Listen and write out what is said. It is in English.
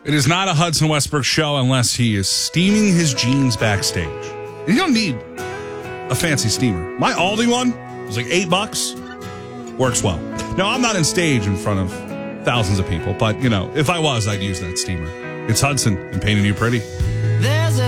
It is not a Hudson Westbrook show unless he is steaming his jeans backstage. And you don't need a fancy steamer. My Aldi one was like $8. Works well. Now, I'm not on stage in front of thousands of people, but, if I was, I'd use that steamer. It's Hudson and painting you pretty.